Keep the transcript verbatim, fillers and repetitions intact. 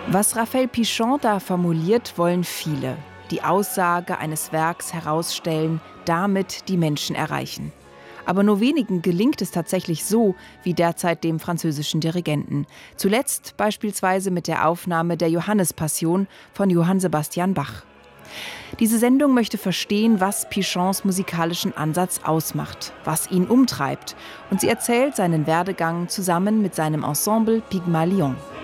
Was Raphael Pichon da formuliert, wollen viele. Die Aussage eines Werks herausstellen, damit die Menschen erreichen. Aber nur wenigen gelingt es tatsächlich so, wie derzeit dem französischen Dirigenten. Zuletzt beispielsweise mit der Aufnahme der Johannespassion von Johann Sebastian Bach. Diese Sendung möchte verstehen, was Pichons musikalischen Ansatz ausmacht, was ihn umtreibt. Und sie erzählt seinen Werdegang zusammen mit seinem Ensemble Pygmalion.